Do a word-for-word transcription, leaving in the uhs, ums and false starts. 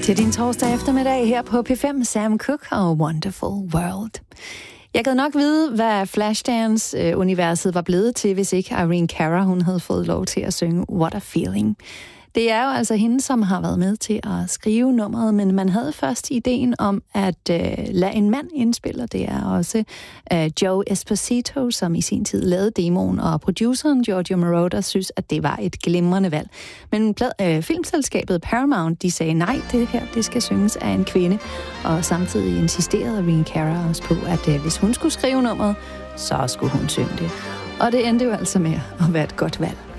Til din torsdag eftermiddag her på P fem, Sam Cooke og Wonderful World. Jeg gad nok vide, hvad Flashdance-universet var blevet til, hvis ikke Irene Cara, hun havde fået lov til at synge What a Feeling. Det er jo altså hende, som har været med til at skrive nummeret, men man havde først ideen om at øh, lade en mand indspille. Det er også øh, Joe Esposito, som i sin tid lavede demoen, og produceren Giorgio Moroder synes, at det var et glimrende valg. Men øh, filmselskabet Paramount, de sagde nej, det her det skal synges af en kvinde, og samtidig insisterede Irene Cara også på, at øh, hvis hun skulle skrive nummeret, så skulle hun synge det. Og det endte jo altså med at være et godt valg.